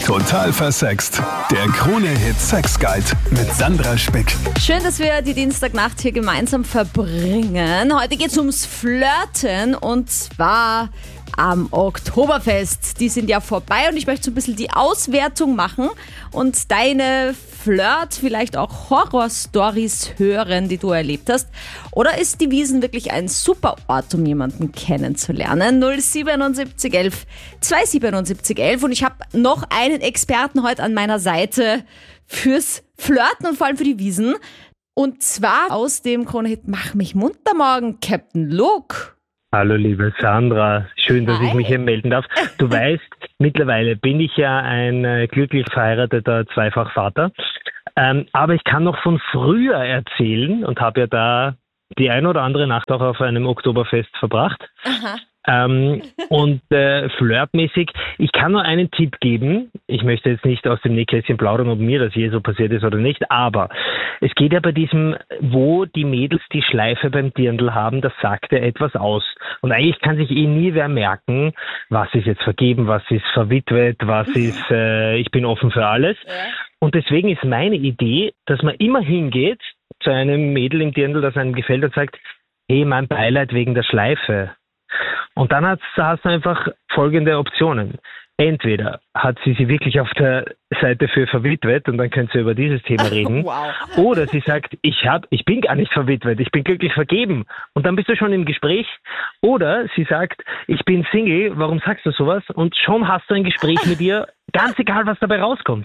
Total versext. Der Krone-Hit Sex Guide mit Sandra Spick. Schön, dass wir die Dienstagnacht hier gemeinsam verbringen. Heute geht's ums Flirten und zwar am Oktoberfest. Die sind ja vorbei und ich möchte so ein bisschen die Auswertung machen und deine vielleicht auch Horror-Stories hören, die du erlebt hast. Oder ist die Wiesn wirklich ein super Ort, um jemanden kennenzulernen? 07711 27711 und ich habe noch einen Experten heute an meiner Seite fürs Flirten und vor allem für die Wiesn. Und zwar aus dem Krone-Hit Mach mich munter morgen, Captain Luke. Hallo liebe Sandra, schön, dass ich mich hier melden darf. Du weißt, mittlerweile bin ich ja ein glücklich verheirateter Zweifachvater, aber ich kann noch von früher erzählen und habe ja da die ein oder andere Nacht auch auf einem Oktoberfest verbracht. Aha. Und flirtmäßig, ich kann nur einen Tipp geben. Ich möchte jetzt nicht aus dem Nähkästchen plaudern, ob mir das je so passiert ist oder nicht, aber es geht ja bei diesem, wo die Mädels die Schleife beim Dirndl haben, das sagt ja etwas aus. Und eigentlich kann sich nie wer merken, was ist jetzt vergeben, was ist verwitwet, was ist, ich bin offen für alles. Ja. Und deswegen ist meine Idee, dass man immer hingeht zu einem Mädel im Dirndl, das einem gefällt und sagt, hey, mein Beileid wegen der Schleife. Und dann hast du einfach folgende Optionen. Entweder hat sie wirklich auf der Seite für verwitwet und dann könnt ihr über dieses Thema reden. Wow. Oder sie sagt, ich bin gar nicht verwitwet, ich bin glücklich vergeben. Und dann bist du schon im Gespräch. Oder sie sagt, ich bin Single, warum sagst du sowas? Und schon hast du ein Gespräch mit ihr, ganz egal, was dabei rauskommt.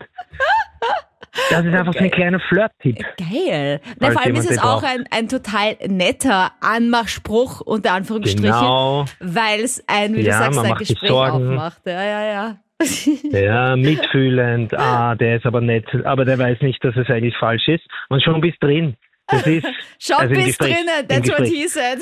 Das ist einfach so ein kleiner Flirt-Tipp. Geil. Na, vor allem ist es auch ein total netter Anmachspruch, unter Anführungsstrichen, Genau. weil es wie du sagst, ein Gespräch aufmacht. Ja. Ja, mitfühlend. Der ist aber nett, aber der weiß nicht, dass es eigentlich falsch ist. Und schon bist drin. Das ist, Schon also bist drinnen, that's what he said.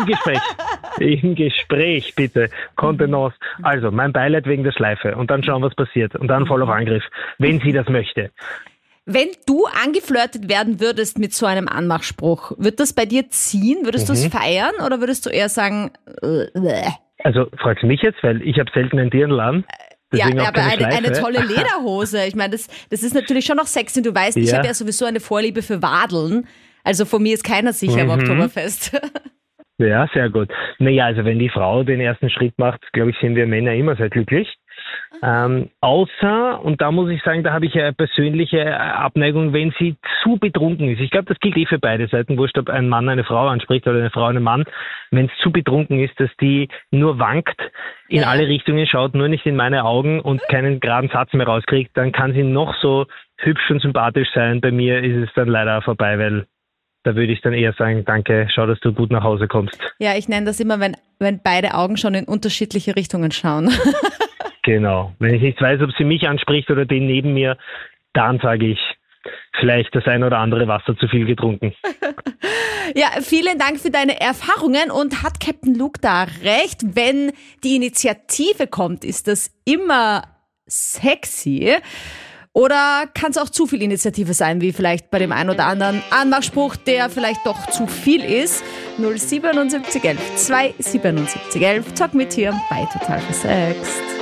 Im Gespräch, bitte. Kontenance. Also, mein Beileid wegen der Schleife. Und dann schauen, was passiert. Und dann voll auf Angriff, wenn sie das möchte. Wenn du angeflirtet werden würdest mit so einem Anmachspruch, wird das bei dir ziehen? Würdest du es feiern oder würdest du eher sagen, Also, fragst du mich jetzt, weil ich habe selten einen Dirndl an. Ja, Deswegen auch aber keine eine Schleife. tolle Lederhose. Ich meine, das ist natürlich schon noch sexy. Du weißt, ich Ja. habe ja sowieso eine Vorliebe für Wadeln. Also von mir ist keiner sicher am Oktoberfest. Ja, sehr gut. Naja, also wenn die Frau den ersten Schritt macht, glaube ich, sind wir Männer immer sehr glücklich. Außer, und da muss ich sagen, da habe ich eine persönliche Abneigung, wenn sie zu betrunken ist. Ich glaube, das gilt für beide Seiten, wurscht, ob ein Mann eine Frau anspricht oder eine Frau einen Mann. Wenn es zu betrunken ist, dass die nur wankt, in alle Richtungen schaut, nur nicht in meine Augen und keinen geraden Satz mehr rauskriegt, dann kann sie noch so hübsch und sympathisch sein. Bei mir ist es dann leider vorbei, weil da würde ich dann eher sagen, danke, schau, dass du gut nach Hause kommst. Ja, ich nenne das immer, wenn beide Augen schon in unterschiedliche Richtungen schauen. Genau. Wenn ich nicht weiß, ob sie mich anspricht oder den neben mir, dann sage ich, vielleicht das ein oder andere Wasser zu viel getrunken. Ja, vielen Dank für deine Erfahrungen und hat Captain Luke da recht? Wenn die Initiative kommt, ist das immer sexy? Oder kann es auch zu viel Initiative sein, wie vielleicht bei dem einen oder anderen Anmachspruch, der vielleicht doch zu viel ist? 07711 27711. Talk mit hier bei Total versext.